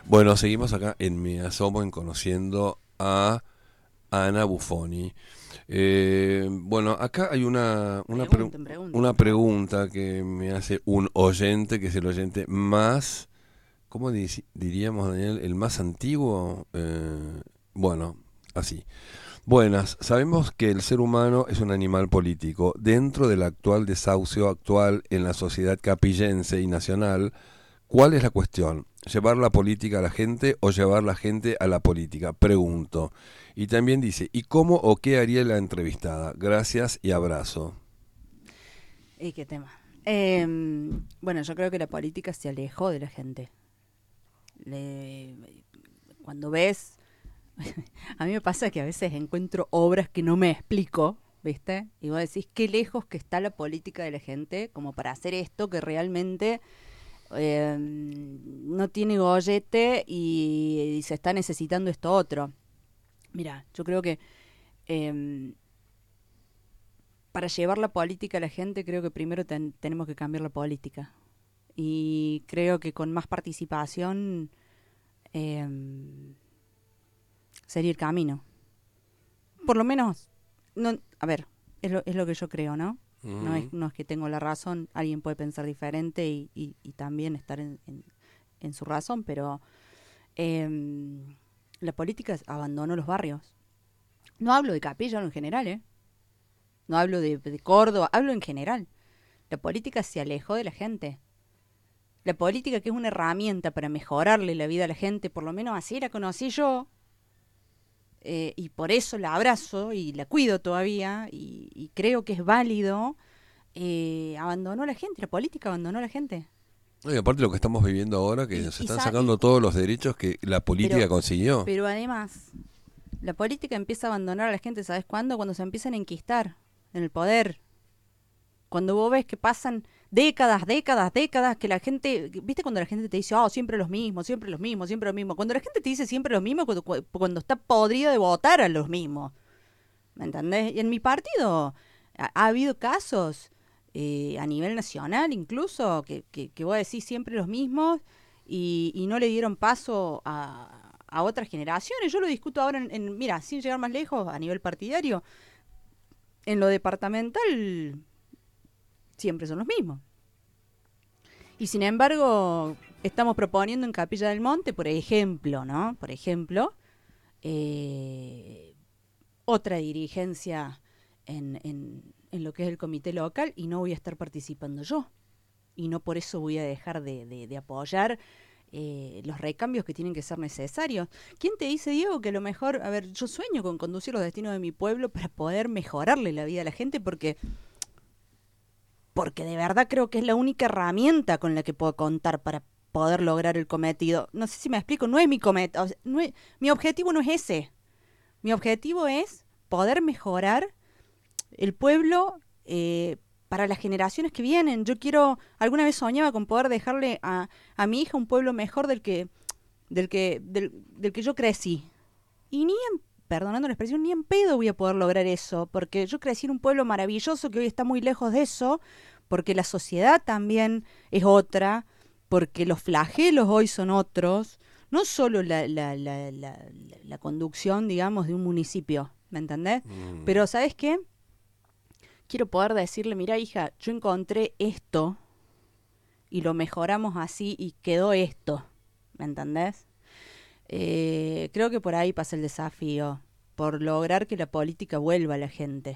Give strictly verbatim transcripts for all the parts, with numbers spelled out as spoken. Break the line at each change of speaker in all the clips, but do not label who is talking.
Bueno, seguimos acá en Mi Asomo en conociendo a Ana Buffoni. Eh, bueno, acá hay una, una, pre-
Pregunten, pregunten,
una
por favor.
pregunta que me hace un oyente, que es el oyente más, ¿cómo dici- diríamos, Daniel? El más antiguo. Eh, bueno, así. Buenas, sabemos que el ser humano es un animal político. Dentro del actual desahucio actual en la sociedad capillense y nacional, ¿cuál es la cuestión? ¿Llevar la política a la gente o llevar la gente a la política? Pregunto. Y también dice, ¿y cómo o qué haría la entrevistada? Gracias y abrazo.
¿Y qué tema? Eh, bueno, yo creo que la política se alejó de la gente. Le- Cuando ves, a mí me pasa que a veces encuentro obras que no me explico, ¿viste? Y vos decís, qué lejos que está la política de la gente como para hacer esto que realmente eh, no tiene gollete y, y se está necesitando esto otro. Mira, yo creo que eh, para llevar la política a la gente, creo que primero ten- tenemos que cambiar la política. Y creo que con más participación eh, sería el camino. Por lo menos, no, a ver, es lo, es lo que yo creo, ¿no? No es,
Mm.
no es que tengo la razón, alguien puede pensar diferente y, y- y también estar en, en- en su razón, pero eh, la política abandonó los barrios. No hablo de Capilla en general, ¿eh? No hablo de, de Córdoba, hablo en general. La política se alejó de la gente. La política, que es una herramienta para mejorarle la vida a la gente, por lo menos así la conocí yo, eh, y por eso la abrazo y la cuido todavía, y, y creo que es válido, eh, abandonó a la gente, la política abandonó a la gente.
Y aparte lo que estamos viviendo ahora, que
Y,
nos
y,
están
y-
sacando todos los derechos que la política
pero,
consiguió.
pero además, la política empieza a abandonar a la gente, ¿sabes cuándo? Cuando se empiezan a enquistar en el poder. Cuando vos ves que pasan décadas, décadas, décadas, que la gente, viste cuando la gente te dice, oh, siempre los mismos, siempre los mismos, siempre los mismos. Cuando la gente te dice siempre los mismos, cuando, cuando está podrida de votar a los mismos. ¿Me entendés? Y en mi partido ha, ha habido casos eh, a nivel nacional incluso que, que, que vos decís siempre los mismos y, y no le dieron paso a, a otras generaciones. Yo lo discuto ahora en, en, mira, sin llegar más lejos a nivel partidario, en lo departamental siempre son los mismos. Y sin embargo, estamos proponiendo en Capilla del Monte, por ejemplo, ¿no? Por ejemplo, eh, otra dirigencia en, en, en lo que es el comité local y no voy a estar participando yo. Y no por eso voy a dejar de, de, de apoyar eh, los recambios que tienen que ser necesarios. ¿Quién te dice, Diego, que a lo mejor, a ver, yo sueño con conducir los destinos de mi pueblo para poder mejorarle la vida a la gente porque porque de verdad creo que es la única herramienta con la que puedo contar para poder lograr el cometido. No sé si me explico, no es mi cometido, o sea, no es, mi objetivo no es ese. Mi objetivo es poder mejorar el pueblo eh, para las generaciones que vienen. Yo quiero, alguna vez soñaba con poder dejarle a, a mi hija un pueblo mejor del que, del que, del, del que yo crecí. Y ni en, perdonando la expresión, ni en pedo voy a poder lograr eso, porque yo crecí en un pueblo maravilloso que hoy está muy lejos de eso, porque la sociedad también es otra, porque los flagelos hoy son otros, no solo la, la, la, la, la conducción, digamos, de un municipio, ¿me entendés?
Mm.
Pero ¿sabes qué? Quiero poder decirle, mira hija, yo encontré esto y lo mejoramos así y quedó esto, ¿me entendés? Eh, creo que por ahí pasa el desafío, por lograr que la política vuelva a la gente.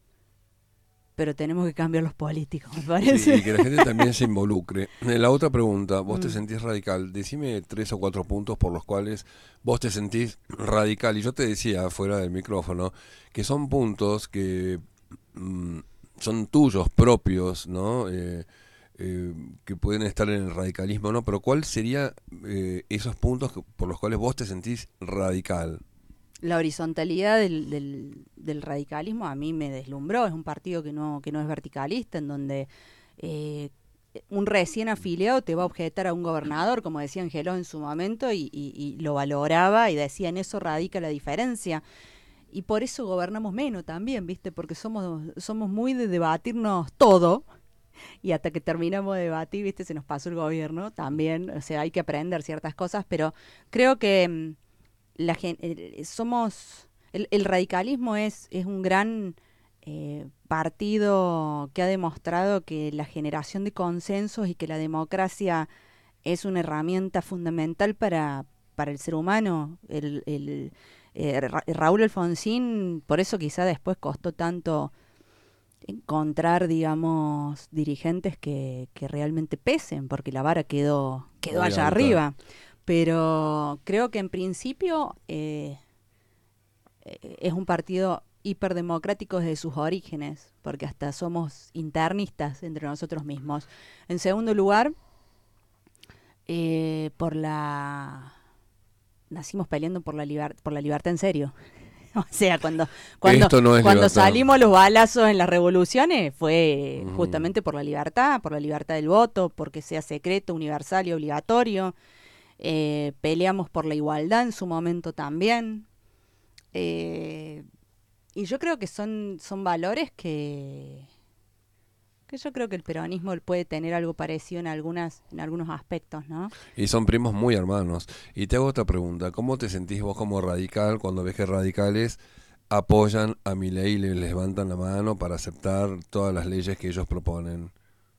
Pero tenemos que cambiar los políticos, me
Sí,
parece.
y que la gente también se involucre. Eh, La otra pregunta, vos te
Mm.
sentís radical. Decime tres o cuatro puntos por los cuales vos te sentís radical. Y yo te decía fuera del micrófono que son puntos que mm, son tuyos, propios, ¿no? Eh, eh, que pueden estar en el radicalismo, ¿no? Pero ¿cuál sería eh, esos puntos que- por los cuales vos te sentís radical?
La horizontalidad del, del, del radicalismo a mí me deslumbró. Es un partido que no, que no es verticalista, en donde eh, un recién afiliado te va a objetar a un gobernador, como decía Angeló en su momento, y, y, y lo valoraba y decía en eso radica la diferencia. Y por eso gobernamos menos también, ¿viste? Porque somos, somos muy de debatirnos todo y hasta que terminamos de debatir, viste, se nos pasó el gobierno también, o sea, hay que aprender ciertas cosas, pero creo que mm, la gen- el- somos, el, el radicalismo es, es un gran eh, partido que ha demostrado que la generación de consensos y que la democracia es una herramienta fundamental para, para el ser humano. El, el, eh, Ra- Raúl Alfonsín, por eso quizá después costó tanto encontrar, digamos, dirigentes que, que realmente pesen, porque la vara quedó, quedó
Muy
allá
alta.
arriba. Pero creo que en principio eh, eh, es un partido hiperdemocrático desde sus orígenes, porque hasta somos internistas entre nosotros mismos. En segundo lugar, eh, por la nacimos peleando por la liber- por la libertad en serio. O sea, cuando cuando
Esto no es
cuando
libertad.
salimos los balazos en las revoluciones fue
Ujú.
justamente por la libertad, por la libertad del voto, porque sea secreto, universal y obligatorio. Eh, peleamos por la igualdad en su momento también. Eh, y yo creo que son, son valores que, que yo creo que el peronismo puede tener algo parecido en algunas, en algunos aspectos, ¿no?
Y son primos muy hermanos. Y te hago otra pregunta. ¿Cómo te sentís vos como radical cuando ves que radicales apoyan a Milei y le levantan la mano para aceptar todas las leyes que ellos proponen?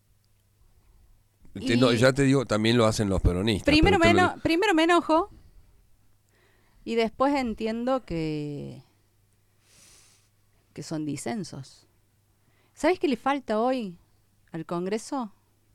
Te- no,
Y
ya te digo, también lo hacen los peronistas, pero
primero
te
me,
lo...
eno- primero me enojo y después entiendo que, que son disensos. ¿Sabes qué le falta hoy al Congreso?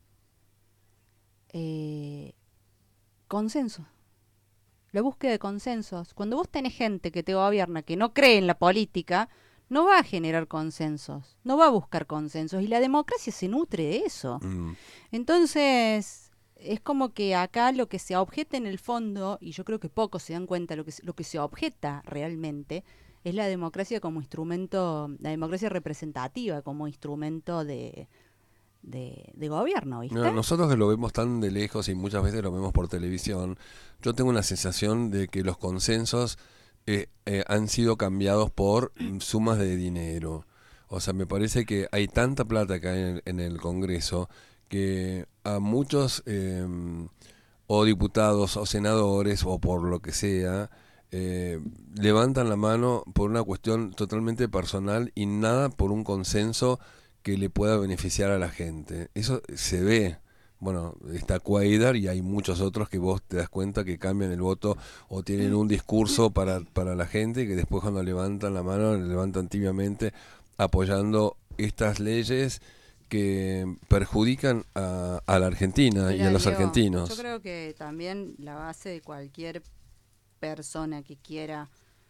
Eh, consenso. La búsqueda de consensos. Cuando vos tenés gente que te gobierna que no cree en la política, no va a generar consensos, no va a buscar consensos y la democracia se nutre de eso.
Mm.
Entonces, es como que acá lo que se objeta en el fondo, y yo creo que pocos se dan cuenta lo que se- lo que se objeta realmente, es la democracia como instrumento, la democracia representativa como instrumento de, de, de gobierno, ¿viste?
Mira, nosotros que lo vemos tan de lejos y muchas veces lo vemos por televisión, yo tengo una sensación de que los consensos eh, eh, han sido cambiados por mm, sumas de dinero. O sea, me parece que hay tanta plata acá en el, en el Congreso que a muchos eh, o diputados o senadores o por lo que sea, eh, levantan la mano por una cuestión totalmente personal y nada por un consenso que le pueda beneficiar a la gente. Eso se ve. Bueno, está Cuaidar y hay muchos otros que vos te das cuenta que cambian el voto o tienen un discurso para, para la gente que después cuando levantan la mano, le levantan tibiamente apoyando estas leyes que perjudican a, a la Argentina y a
Mira,
los
Diego, yo
argentinos.
creo que también la base de cualquier persona que quiera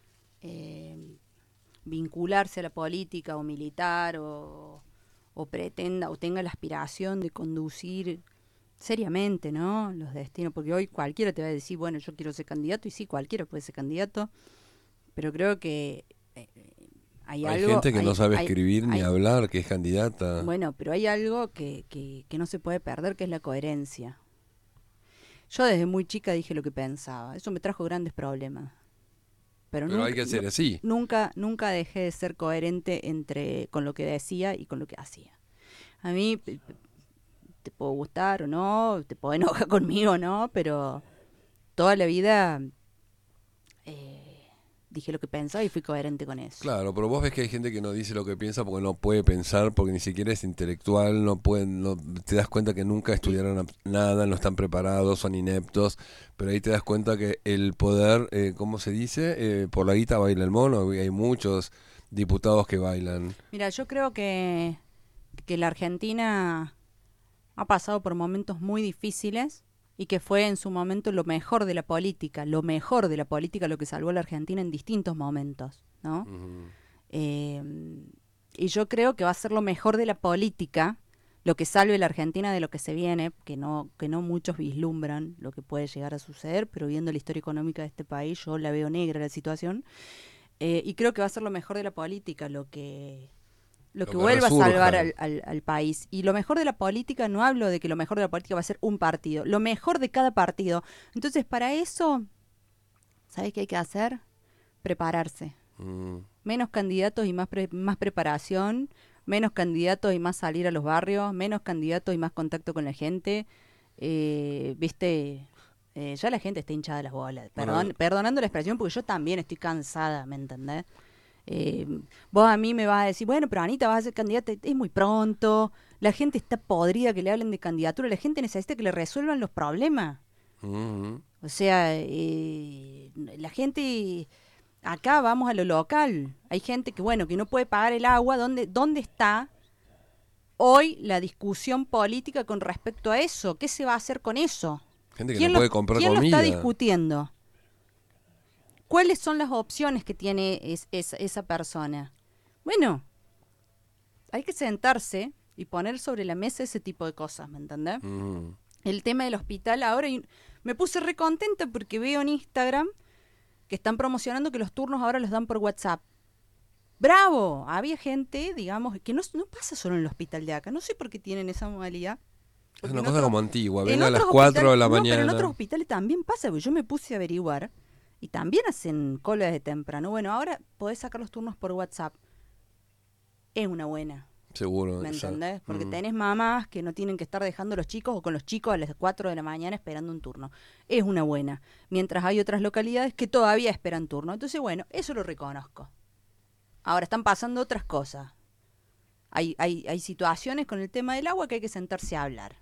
eh, vincularse a la política o militar o, o pretenda o tenga la aspiración de conducir seriamente, ¿no? Los destinos, porque hoy cualquiera te va a decir, bueno, yo quiero ser candidato y sí, cualquiera puede ser candidato, pero creo que eh, hay
Hay
algo,
gente que no
hay,
sabe
hay,
escribir ni
hay,
hablar, que es candidata.
bueno, pero hay algo que, que, que no se puede perder, que es la coherencia. Yo desde muy chica dije lo que pensaba, eso me trajo grandes problemas, pero
Pero hay
nunca,
que
nu-
ser así.
nunca, nunca dejé de ser coherente entre con lo que decía y con lo que hacía. A mí p- p- te puedo gustar o no, te puedo enojar conmigo o no, pero toda la vida eh, dije lo que pensaba y fui coherente con eso.
Claro, pero vos ves que hay gente que no dice lo que piensa porque no puede pensar, porque ni siquiera es intelectual, no pueden, no, te das cuenta que nunca estudiaron ap- nada, no están preparados, son ineptos, pero ahí te das cuenta que el poder, eh, ¿cómo se dice? Eh, por la guita baila el mono, y hay muchos diputados que bailan.
Mira, yo creo que, que la Argentina ha pasado por momentos muy difíciles y que fue en su momento lo mejor de la política, lo mejor de la política, lo que salvó a la Argentina en distintos momentos, ¿no?
Ujú.
Eh, y yo creo que va a ser lo mejor de la política, lo que salve a la Argentina de lo que se viene, que no, que no muchos vislumbran lo que puede llegar a suceder, pero viendo la historia económica de este país, yo la veo negra la situación. Eh, y creo que va a ser lo mejor de la política, lo que lo
Lo
que
que
vuelva a salvar
resurja.
al, al, al país. Y lo mejor de la política, no hablo de que lo mejor de la política va a ser un partido, lo mejor de cada partido. Entonces, para eso, ¿sabes qué hay que hacer? Prepararse.
Mm.
Menos candidatos y más, pre- más preparación menos candidatos y más salir a los barrios, menos candidatos y más contacto con la gente. Eh, viste, eh, ya la gente está hinchada de las bolas. Perdón,
Bueno,
perdonando la expresión, porque yo también estoy cansada, ¿me entendés? Eh, vos a mí me vas a decir, bueno, pero Anita, vas a ser candidata, es muy pronto, la gente está podrida que le hablen de candidatura, la gente necesita que le resuelvan los problemas.
ujú.
O sea, eh, la gente, acá vamos a lo local, hay gente que, bueno, que no puede pagar el agua, ¿dónde, dónde está hoy la discusión política con respecto a eso? ¿Qué se va a hacer con eso?
Gente que no
¿Quién lo,
puede comprar
quién lo está
comida.
discutiendo? ¿Cuáles son las opciones que tiene es- es- esa persona? Bueno, hay que sentarse y poner sobre la mesa ese tipo de cosas, ¿me entendés?
Ujú.
El tema del hospital ahora, y me puse re contenta porque veo en Instagram que están promocionando que los turnos ahora los dan por WhatsApp. ¡Bravo! Había gente, digamos, que no, no pasa solo en el hospital de acá. No sé por qué tienen esa modalidad.
Es
Porque
una
en
cosa
otros,
como antigua.
en
Venga a las
otros
cuatro de
hospitales,
la
no, pero en otros
mañana.
hospitales también pasa, porque yo me puse a averiguar y también hacen cola desde temprano. Bueno, ahora podés sacar los turnos por WhatsApp. Es una buena,
Seguro.
¿me
Esa.
entendés? Porque
Mm.
tenés mamás que no tienen que estar dejando a los chicos o con los chicos a las cuatro de la mañana esperando un turno. Es una buena. Mientras hay otras localidades que todavía esperan turno. Entonces, bueno, eso lo reconozco. Ahora están pasando otras cosas. Hay, hay, hay situaciones con el tema del agua que hay que sentarse a hablar.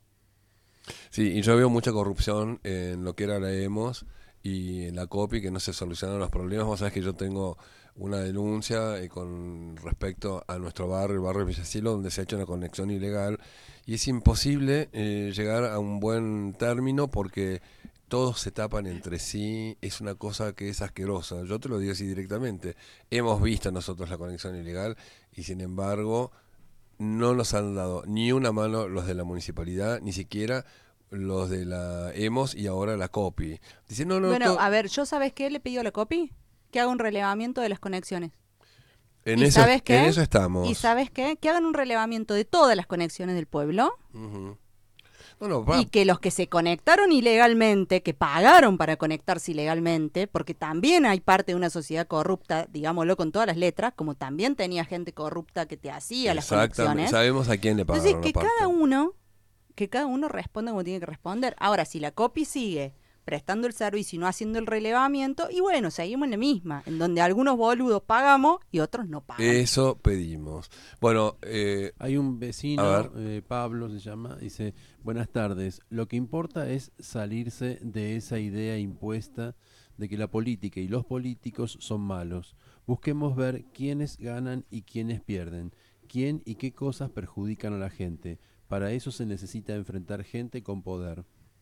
Sí, y yo veo mucha corrupción en lo que era la EMOS y en la COPI, que no se solucionaron los problemas. Vos sabés que yo tengo una denuncia eh, con respecto a nuestro barrio, el barrio de Villasielo, donde se ha hecho una conexión ilegal y es imposible eh, llegar a un buen término porque todos se tapan entre sí, es una cosa que es asquerosa. Yo te lo digo así directamente. Hemos visto nosotros la conexión ilegal y sin embargo no nos han dado ni una mano los de la municipalidad, ni siquiera los de la EMOS y ahora la COPI. Dice, no, no,
Bueno,
to-
a ver, ¿yo sabes qué le pidió a la COPI? Que haga un relevamiento de las conexiones.
en
¿Y
eso,
sabes
en
qué?
eso
¿Y
estamos.
sabes qué? Que hagan un relevamiento de todas las conexiones del pueblo
Ujú. No, no,
y
pa-
que los que se conectaron ilegalmente, que pagaron para conectarse ilegalmente, porque también hay parte de una sociedad corrupta, digámoslo con todas las letras, como también tenía gente corrupta que te hacía las
exactamente,
conexiones.
sabemos a quién le
Entonces,
pagaron
que
aparte.
cada uno, que cada uno responda como tiene que responder. Ahora, si la COPI sigue prestando el servicio y no haciendo el relevamiento, y bueno, seguimos en la misma, en donde algunos boludos pagamos y otros no pagan.
Eso pedimos. Bueno, eh,
Hay un
a
vecino,
ver,
eh, Pablo se llama, dice, buenas tardes, lo que importa es salirse de esa idea impuesta de que la política y los políticos son malos. Busquemos ver quiénes ganan y quiénes pierden, quién y qué cosas perjudican a la gente. Para eso se necesita enfrentar gente con poder.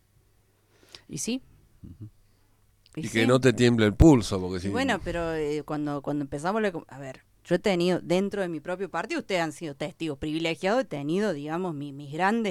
Y sí, y,
y
sí.
que no te tiemble el pulso, porque
Y
si...
bueno, pero eh, cuando, cuando empezamos, la, a ver, yo he tenido dentro de mi propio partido, ustedes han sido testigos privilegiados, he tenido, digamos, mi- mis grandes